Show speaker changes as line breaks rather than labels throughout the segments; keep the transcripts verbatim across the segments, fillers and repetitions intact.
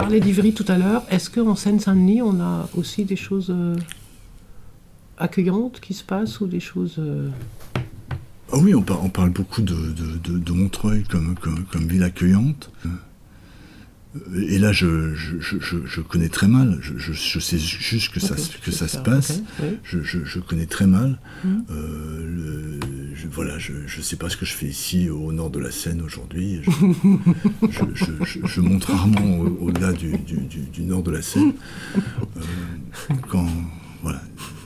parlais d'Ivry tout à l'heure. Est-ce qu'en Seine-Saint-Denis, on a aussi des choses euh, accueillantes qui se passent ou des choses... Euh...
Ah oui, on, par, on parle beaucoup de, de, de, de Montreuil comme, comme, comme ville accueillante. Et là, je, je, je, je connais très mal. Je, je, je sais juste que okay, ça, que ça se passe. Okay, oui. je, je, je connais très mal. Mmh. Euh, le, je, voilà, je ne sais pas ce que je fais ici, au nord de la Seine, aujourd'hui. Je, je, je, je, je monte rarement au, au-delà du, du, du, du nord de la Seine. Euh, quand... Voilà.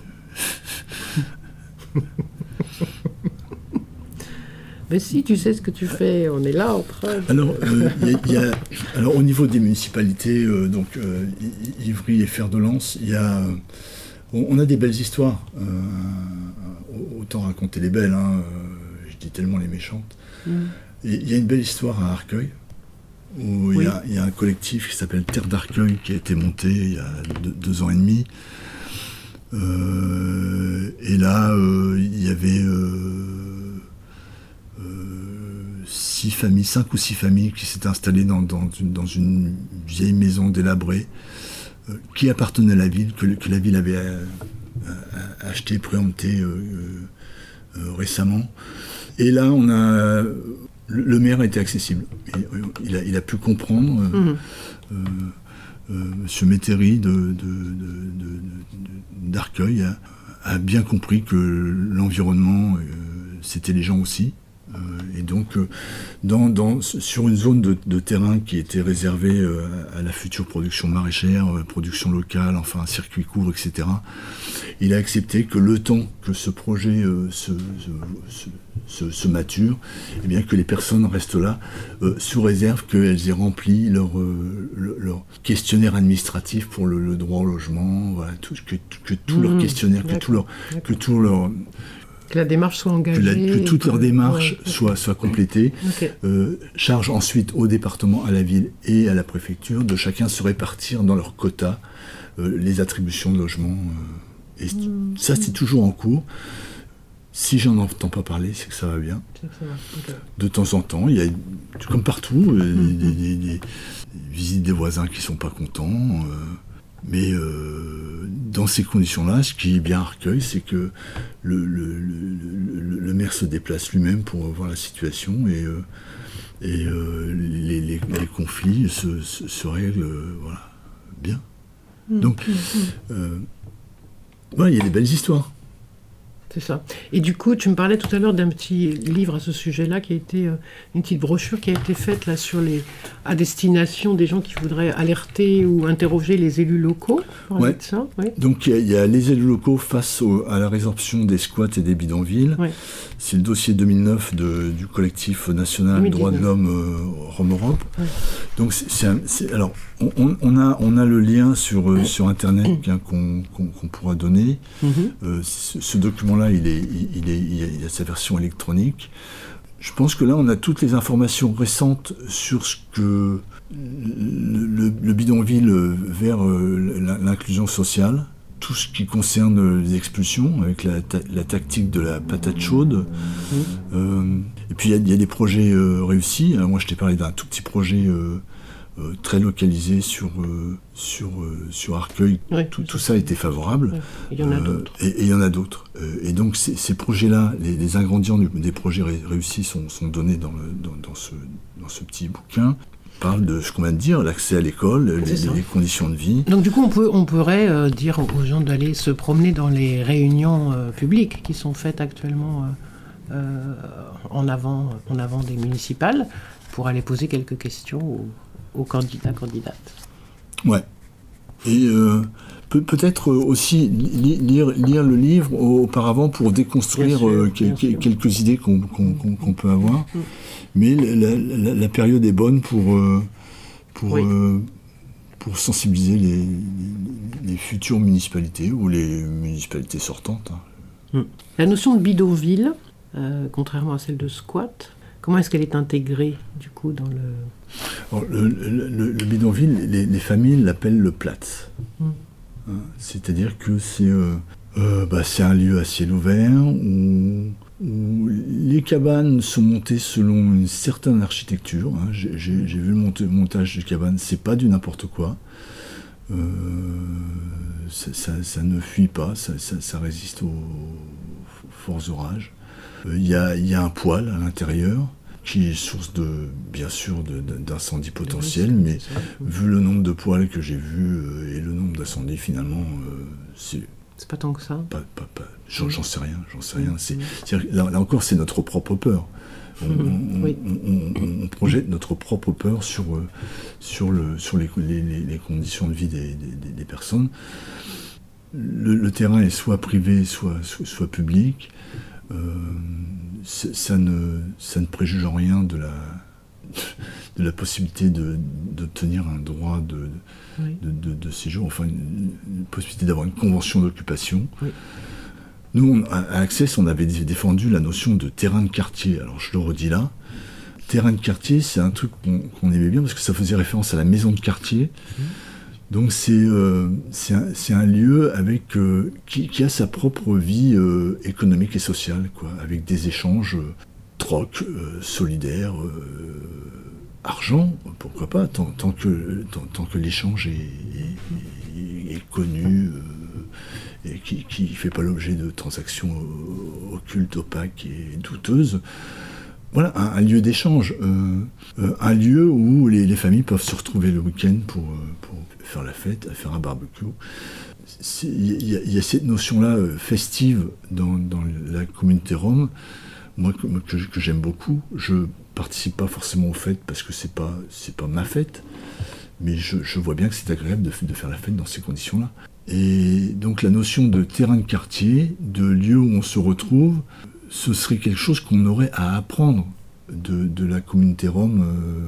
Mais si, tu sais ce que tu fais, on est là en train de...
Alors, euh, y a, y a, alors au niveau des municipalités, euh, donc euh, Ivry et Fer-de-Lans, il y a, euh, on a des belles histoires. Euh, autant raconter les belles, hein, euh, je dis tellement les méchantes. Mm. Et il y a une belle histoire à Arcueil, où il oui. y, y a un collectif qui s'appelle Terre d'Arcueil, qui a été monté il y a deux, deux ans et demi. Euh, et là, euh, il y avait... Euh, six familles, cinq ou six familles qui s'étaient installées dans, dans, une, dans une vieille maison délabrée euh, qui appartenait à la ville, que, que la ville avait euh, acheté, préempté euh, euh, récemment. Et là, on a, le, le maire a été accessible. Il, il, a, il a pu comprendre, euh, mmh. euh, euh, Monsieur Métairie de, de, de, de, de, d'Arcueil a, a bien compris que l'environnement, euh, c'était les gens aussi. Euh, et donc, euh, dans, dans, sur une zone de, de terrain qui était réservée euh, à la future production maraîchère, euh, production locale, enfin un circuit court, et cetera, il a accepté que le temps que ce projet euh, se, se, se, se mature, eh bien que les personnes restent là, euh, sous réserve qu'elles aient rempli leur, euh, le, leur questionnaire administratif pour le, le droit au logement, voilà, tout, que, que tout mmh, leur questionnaire, que tout leur... Que tout leur
Que la démarche soit engagée.
Que, la, que toute leur démarche ouais, soit, soit complétée. Okay. Euh, charge ensuite au département, à la ville et à la préfecture de chacun se répartir dans leur quota euh, les attributions de logement. Euh, et mmh. ça, c'est toujours en cours. Si j'en entends pas parler, c'est que ça va bien. C'est que ça va. Okay. De temps en temps, il y a, comme partout, mmh. des, des, des, des visites des voisins qui sont pas contents. Euh, Mais euh, dans ces conditions-là, ce qui est bien à Arcueil, c'est que le, le, le, le maire se déplace lui-même pour voir la situation et, euh, et euh, les, les, les conflits se, se, se règlent euh, voilà, bien. Mmh, Donc, mmh. euh, voilà, il y a des belles histoires.
C'est ça. Et du coup, tu me parlais tout à l'heure d'un petit livre à ce sujet-là, qui a été euh, une petite brochure qui a été faite là sur les à destination des gens qui voudraient alerter ou interroger les élus locaux.
Ouais.
Ça, ouais.
Donc il y, y a les élus locaux face au, à la résorption des squats et des bidonvilles. Ouais. C'est le dossier deux mille neuf de, du collectif national Droits de l'homme euh, Rome Europe. Ouais. Donc c'est, c'est un, c'est, alors on, on a on a le lien sur euh, sur internet hein, qu'on, qu'on, qu'on pourra donner. Mm-hmm. Euh, ce, ce document-là, il est il, il est il a sa version électronique. Je pense que là, on a toutes les informations récentes sur ce que le, le, le bidonville vers euh, l'inclusion sociale, tout ce qui concerne les expulsions, avec la, ta, la tactique de la patate chaude. Mmh. Euh, et puis, il y, y a des projets euh, réussis. Alors, moi, je t'ai parlé d'un tout petit projet euh, euh, très localisé sur, euh, sur, euh, sur Arcueil. Oui, tout, tout ça a été favorable.
Il y en a euh, d'autres.
Et il y en a d'autres. Euh, et donc, ces, ces projets-là, les, les ingrédients du, des projets ré, réussis sont, sont donnés dans, le, dans, dans, ce, dans ce petit bouquin. Parle de ce qu'on vient de dire, l'accès à l'école, les, les conditions de vie.
Donc du coup, on, peut, on pourrait euh, dire aux gens d'aller se promener dans les réunions euh, publiques qui sont faites actuellement euh, euh, en, avant, en avant des municipales pour aller poser quelques questions aux, aux candidats, candidates.
Ouais. Et euh, peut, peut-être aussi li, lire, lire le livre auparavant pour déconstruire sûr, euh, que, que, quelques idées qu'on, qu'on, qu'on, qu'on peut avoir. Mm. Mais la, la, la période est bonne pour, euh, pour, oui. euh, pour sensibiliser les, les, les futures municipalités ou les municipalités sortantes. Hein.
La notion de bidonville, euh, contrairement à celle de squat, comment est-ce qu'elle est intégrée du coup dans le...
Alors, le, le, le, le bidonville, les, les familles l'appellent le Platz. Mm. Hein, c'est-à-dire que c'est euh, euh, bah, c'est un lieu à ciel ouvert où, où les cabanes sont montées selon une certaine architecture. Hein. J'ai, j'ai, j'ai vu le monte- montage des cabanes, c'est pas du n'importe quoi. Euh, ça, ça, ça ne fuit pas, ça, ça, ça résiste aux forts orages. Il euh, y, a, y a un poêle à l'intérieur qui est source de, bien sûr, de, de, d'incendies potentiels, mais vu le nombre de poêles que j'ai vus euh, et le nombre d'incendies, finalement, euh, c'est...
C'est pas tant que ça.
Pas, pas, pas, j'en, j'en sais rien, j'en sais rien. C'est, c'est, là, là encore, c'est notre propre peur. On, on, oui. on, on, on projette notre propre peur sur, euh, sur, le, sur les, les, les conditions de vie des, des, des personnes. Le, le terrain est soit privé, soit, soit, soit public. Euh, ça, ne, ça ne préjuge en rien de la, de la possibilité de, d'obtenir un droit de, oui. de, de, de séjour, enfin une, une possibilité d'avoir une convention d'occupation. Oui. Nous, on, à Access, on avait défendu la notion de terrain de quartier. Alors je le redis là, terrain de quartier, c'est un truc qu'on, qu'on aimait bien parce que ça faisait référence à la maison de quartier. Mmh. Donc c'est, euh, c'est, un, c'est un lieu avec, euh, qui, qui a sa propre vie euh, économique et sociale, quoi, avec des échanges euh, troc, euh, solidaires, euh, argent, pourquoi pas, tant, tant, que, tant, tant que l'échange est, est, est connu euh, et qui ne fait pas l'objet de transactions occultes, opaques et douteuses. Voilà, un, un lieu d'échange, euh, euh, un lieu où les, les familles peuvent se retrouver le week-end pour, pour faire la fête, faire un barbecue. Il y, y a cette notion-là euh, festive dans, dans la communauté rom, moi que, que, que j'aime beaucoup. Je participe pas forcément aux fêtes parce que c'est pas, c'est pas ma fête, mais je, je vois bien que c'est agréable de, de faire la fête dans ces conditions-là. Et donc la notion de terrain de quartier, de lieu où on se retrouve, ce serait quelque chose qu'on aurait à apprendre de, de la communauté rom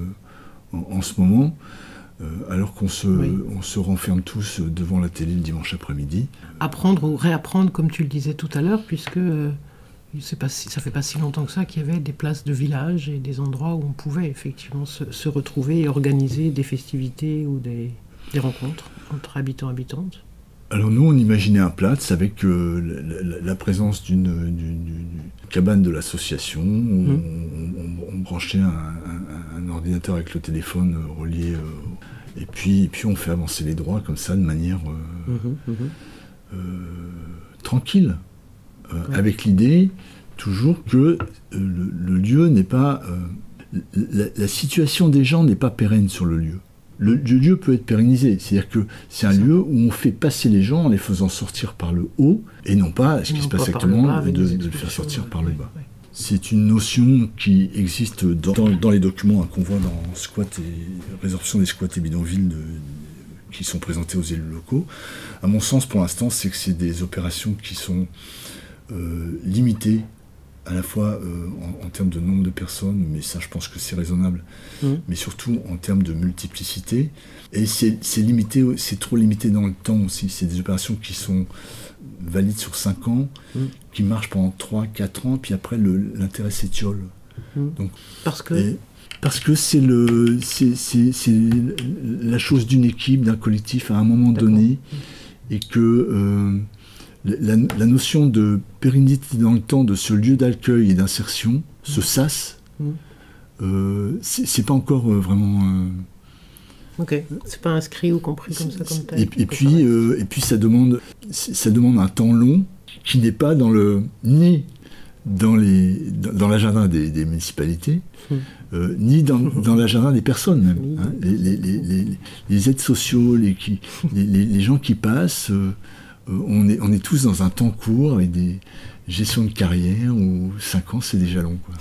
euh, en, en ce moment, euh, alors qu'on se, oui. on se renferme tous devant la télé le dimanche après-midi.
Apprendre ou réapprendre, comme tu le disais tout à l'heure, puisque euh, c'est pas si, ça fait pas si longtemps que ça qu'il y avait des places de village et des endroits où on pouvait effectivement se, se retrouver et organiser des festivités ou des, des rencontres entre habitants et habitantes.
Alors nous, on imaginait un Platz avec euh, la, la présence d'une, d'une, d'une cabane de l'association, où mmh. on, on, on branchait un, un, un ordinateur avec le téléphone euh, relié, euh, et, puis, et puis on fait avancer les droits comme ça, de manière euh, mmh. Mmh. Euh, tranquille, euh, ouais. avec l'idée toujours que euh, le, le lieu n'est pas... Euh, la, la situation des gens n'est pas pérenne sur le lieu. Le, le lieu peut être pérennisé, c'est-à-dire que c'est un lieu où on fait passer les gens en les faisant sortir par le haut, et non pas, ce qui non se passe actuellement, de, de les faire sortir par le bas. Ouais. C'est une notion qui existe dans, dans, dans les documents hein, qu'on voit dans squat et résorption des squats et bidonvilles de, de, qui sont présentés aux élus locaux. À mon sens, pour l'instant, c'est que c'est des opérations qui sont euh, limitées à la fois euh, en, en termes de nombre de personnes, mais ça je pense que c'est raisonnable, mmh. mais surtout en termes de multiplicité. Et c'est, c'est, limité, c'est trop limité dans le temps aussi. C'est des opérations qui sont valides sur cinq ans, mmh. qui marchent pendant trois quatre ans, puis après le, l'intérêt s'étiole. Mmh. Donc,
parce que
et, Parce que c'est, le, c'est, c'est, c'est la chose d'une équipe, d'un collectif à un moment D'accord. donné, et que... Euh, La, la notion de pérennité dans le temps de ce lieu d'accueil et d'insertion, mmh. ce S A S, mmh. euh, c'est, c'est pas encore euh, vraiment... Euh,
ok, c'est pas inscrit ou compris comme ça, comme tel.
Et, et, puis, euh, et puis ça demande, ça demande un temps long qui n'est pas dans le, ni dans, les, dans, dans l'agenda des, des municipalités, mmh. euh, ni dans, dans l'agenda des personnes même. Hein, les, les, les, les, les aides sociaux, les, qui, les, les, les gens qui passent... Euh, Euh, on, est, on est tous dans un temps court avec des gestions de carrière où cinq ans c'est déjà long. Quoi.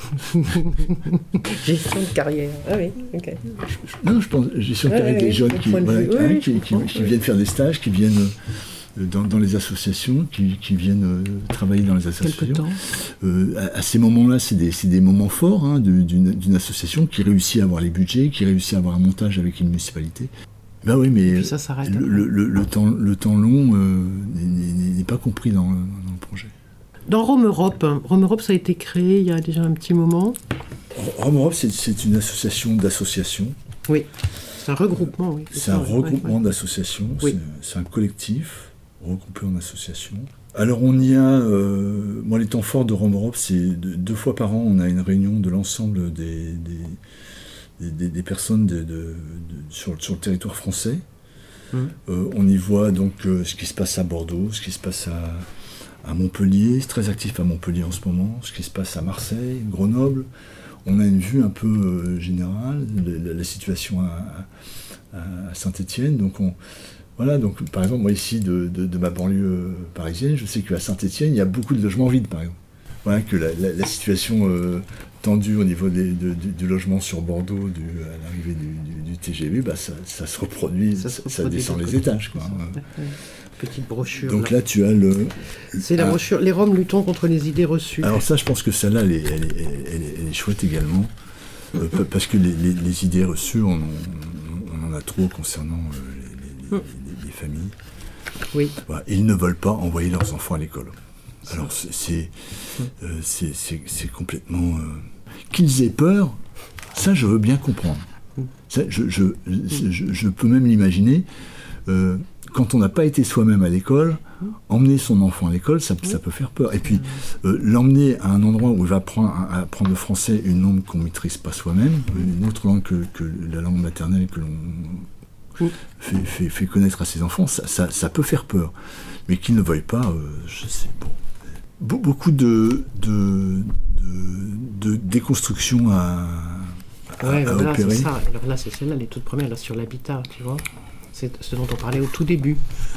Gestion de carrière, ah oui, ok.
Non, je pense gestion de carrière, ouais, des ouais, jeunes qui, voilà, oui, hein, qui, qui, qui, qui viennent faire des stages, qui viennent euh, dans, dans les associations, qui, qui viennent euh, travailler dans les associations.
Quelque temps.
Euh, à, à ces moments-là, c'est des, c'est des moments forts hein, de, d'une, d'une association qui réussit à avoir les budgets, qui réussit à avoir un montage avec une municipalité. Ben oui, mais
ça s'arrête,
le, le, le, le, temps, le temps long euh, n'est, n'est pas compris dans, dans le projet.
Dans Rom Europe, Rom Europe, ça a été créé il y a déjà un petit moment.
Rom Europe, c'est, c'est une association d'associations.
Oui, c'est un regroupement. Oui, c'est
c'est
ça,
un
oui,
regroupement
ouais, ouais.
d'associations,
oui.
c'est, c'est un collectif regroupé en associations. Alors on y a, euh, moi les temps forts de Rome Europe, c'est deux, deux fois par an, on a une réunion de l'ensemble des, des, des, des personnes de, de, de, sur, sur le territoire français. Mmh. Euh, on y voit donc euh, ce qui se passe à Bordeaux, ce qui se passe à, à Montpellier, c'est très actif à Montpellier en ce moment, ce qui se passe à Marseille, Grenoble. On a une vue un peu euh, générale de, de la situation à, à, à Saint-Étienne. Donc on, voilà, donc par exemple moi ici de, de, de ma banlieue parisienne, je sais qu'à Saint-Étienne il y a beaucoup de logements vides par exemple. Voilà, que la, la, la situation euh, tendue au niveau des, de, du, du logement sur Bordeaux du, à l'arrivée du, du, du T G V, bah, ça, ça se reproduit, ça, ça, ça descend les étages. Quoi.
Petite brochure.
Donc là, là tu as le...
C'est la ah. brochure « Les Roms luttons contre les idées reçues ».
Alors ça, je pense que celle-là, elle est, elle est, elle est, elle est chouette également, euh, parce que les, les, les idées reçues, on, on, on en a trop concernant euh, les, les, les, les familles.
Oui.
Voilà, ils ne veulent pas envoyer leurs enfants à l'école. Alors c'est, c'est, euh, c'est, c'est, c'est complètement... Euh... Qu'ils aient peur, ça je veux bien comprendre. Ça, je, je, je, je peux même l'imaginer. Euh, quand on n'a pas été soi-même à l'école, emmener son enfant à l'école, ça, ça peut faire peur. Et puis, euh, l'emmener à un endroit où il va apprendre, à apprendre le français, une langue qu'on ne maîtrise pas soi-même, une autre langue que, que la langue maternelle que l'on fait, fait, fait connaître à ses enfants, ça, ça, ça peut faire peur. Mais qu'ils ne veuillent pas, euh, je sais, bon. Be- beaucoup de, de, de, de déconstruction à, à,
ouais,
à
voilà,
opérer.
C'est ça. Alors là, c'est celle-là, les toutes premières, là, sur l'habitat, tu vois. C'est ce dont on parlait au tout début.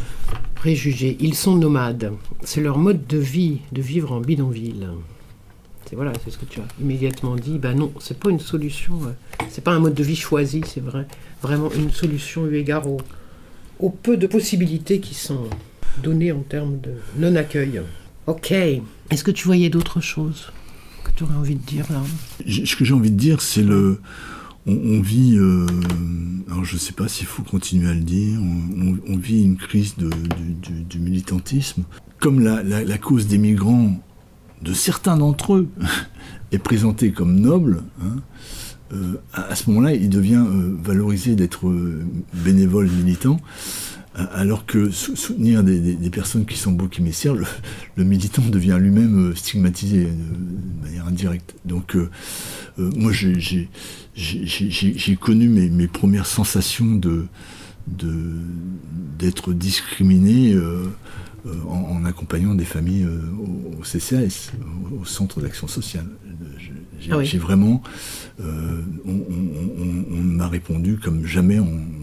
Préjugés. Ils sont nomades. C'est leur mode de vie, de vivre en bidonville. C'est, voilà, c'est ce que tu as immédiatement dit. Ben non, c'est pas une solution. Euh, c'est pas un mode de vie choisi, c'est vrai. Vraiment une solution eu égard au, au peu de possibilités qui sont données en termes de non-accueil. Ok. Est-ce que tu voyais d'autres choses que tu aurais envie de dire là ?
Ce que j'ai envie de dire, c'est le... On, on vit, euh, alors je ne sais pas s'il faut continuer à le dire, on, on, on vit une crise de, du, du, du militantisme. Comme la, la, la cause des migrants, de certains d'entre eux, est présentée comme noble, hein, euh, à, à ce moment-là, il devient euh, valorisé d'être euh, bénévole militant, alors que soutenir des, des, des personnes qui sont boucs émissaires, le, le militant devient lui-même stigmatisé de, de manière indirecte. Donc, euh, euh, moi, j'ai, j'ai, j'ai, j'ai, j'ai connu mes, mes premières sensations de, de, d'être discriminé euh, euh, en, en accompagnant des familles euh, au, au C C A S, au, au Centre d'Action Sociale. J'ai, ah oui. j'ai vraiment... Euh, on, on, on, on m'a répondu comme jamais on,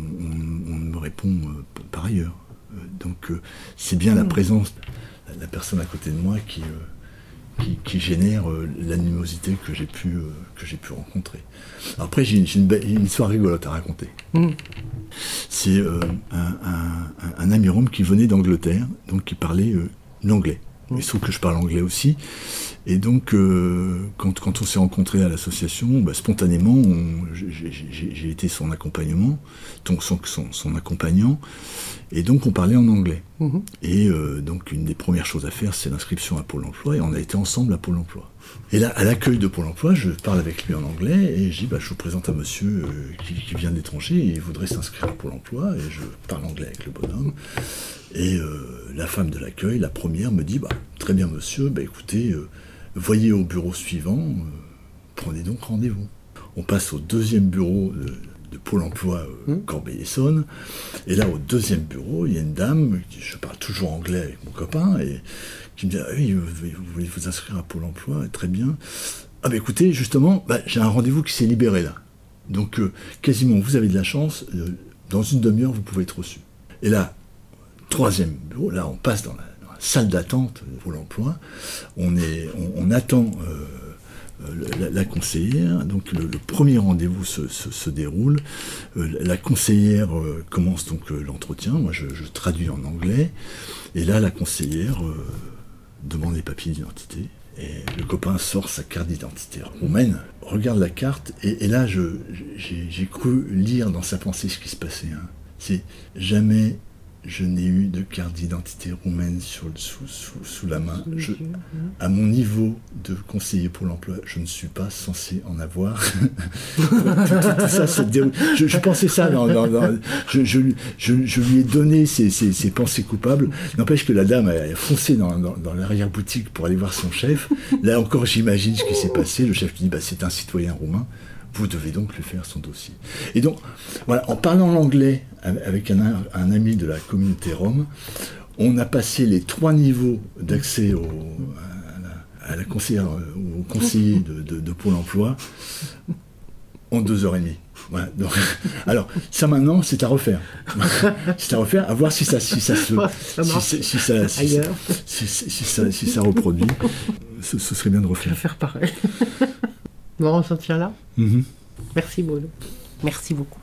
on, on me répond euh, par ailleurs. Euh, donc euh, c'est bien mmh. la présence de la personne à côté de moi qui, euh, qui, qui génère euh, l'animosité que j'ai pu, euh, que j'ai pu rencontrer. Alors après, j'ai, j'ai une, belle, une histoire rigolote à raconter. Mmh. C'est euh, un, un, un ami rom qui venait d'Angleterre, donc qui parlait euh, l'anglais. Mmh. Il se trouve que je parle anglais aussi. Et donc, euh, quand, quand on s'est rencontrés à l'association, bah, spontanément, on, j'ai, j'ai, j'ai été son accompagnement, son, son, son accompagnant, et donc on parlait en anglais. Mmh. Et euh, donc, une des premières choses à faire, c'est l'inscription à Pôle emploi, et on a été ensemble à Pôle emploi. Et là, à l'accueil de Pôle emploi, je parle avec lui en anglais, et je dis, bah, je vous présente un monsieur euh, qui, qui vient de l'étranger, et il voudrait s'inscrire à Pôle emploi, et je parle anglais avec le bonhomme. Et euh, la femme de l'accueil, la première, me dit, bah, très bien monsieur, bah, écoutez, euh, voyez au bureau suivant, euh, prenez donc rendez-vous. On passe au deuxième bureau de, de Pôle emploi euh, mmh. Corbeil-Essonnes, et là au deuxième bureau, il y a une dame, je parle toujours anglais avec mon copain, et qui me dit, ah oui, vous, vous voulez vous inscrire à Pôle emploi, très bien. Ah ben écoutez, justement, bah, j'ai un rendez-vous qui s'est libéré là. Donc euh, quasiment, vous avez de la chance, euh, dans une demi-heure, vous pouvez être reçu. Et là, troisième bureau, là on passe dans la salle d'attente pour l'emploi, on, est, on, on attend euh, la, la conseillère, donc le, le premier rendez-vous se, se, se déroule, euh, la conseillère euh, commence donc euh, l'entretien, moi je, je traduis en anglais, et là la conseillère euh, demande les papiers d'identité, et le copain sort sa carte d'identité roumaine, regarde la carte, et, et là je, j'ai, j'ai cru lire dans sa pensée ce qui se passait. Hein. C'est jamais je n'ai eu de carte d'identité roumaine sur, sous, sous, sous la main. Je, à mon niveau de conseiller pour l'emploi, je ne suis pas censé en avoir. tout, tout, tout ça, ça je, je pensais ça. Dans, dans, dans, je, je, je, je lui ai donné ses, ses, ses pensées coupables. N'empêche que la dame a foncé dans, dans, dans l'arrière-boutique pour aller voir son chef. Là encore, j'imagine ce qui s'est passé. Le chef lui dit bah, c'est un citoyen roumain. Vous devez donc lui faire son dossier. Et donc, voilà, en parlant l'anglais avec un, un ami de la communauté rome, on a passé les trois niveaux d'accès au, à, la, à la conseillère, au conseiller de, de, de Pôle emploi en deux heures et demie. Voilà, donc, alors, ça maintenant, c'est à refaire. C'est à refaire, à voir si ça, si ça se...
Ça marche
si, si, ça, si,
ailleurs.
Si, si, si, ça, si ça reproduit, ce, ce serait bien de refaire.
Je vais faire pareil. Bon, on s'en tient là.
Mm-hmm.
Merci Bruno. Merci beaucoup.